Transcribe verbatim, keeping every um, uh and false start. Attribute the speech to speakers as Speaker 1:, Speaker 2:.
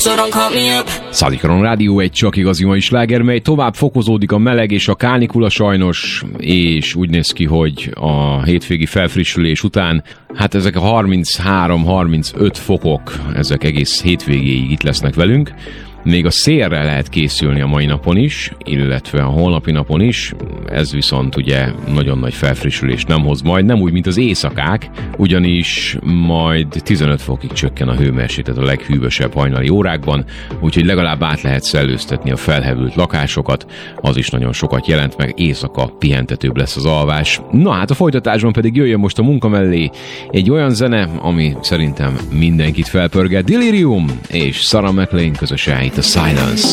Speaker 1: Százikaron Rádió, egy csak igazi mai sláger, mely tovább fokozódik a meleg és a kánikula sajnos, és úgy néz ki, hogy a hétvégi felfrissülés után, hát ezek a harminchárom-harmincöt fokok, ezek egész hétvégéig itt lesznek velünk. Még a szélre lehet készülni a mai napon is, illetve a holnapi napon is, ez viszont ugye nagyon nagy felfrissülést nem hoz majd, nem úgy, mint az éjszakák, ugyanis majd tizenöt fokig csökken a hőmérséklet a leghűvösebb hajnali órákban, úgyhogy legalább át lehet szellőztetni a felhevült lakásokat, az is nagyon sokat jelent, meg éjszaka pihentetőbb lesz az alvás. Na hát a folytatásban pedig jöjjön most a munka mellé egy olyan zene, ami szerintem mindenkit felpörget. Delirium és Sarah McLachlan közösen, The Silence.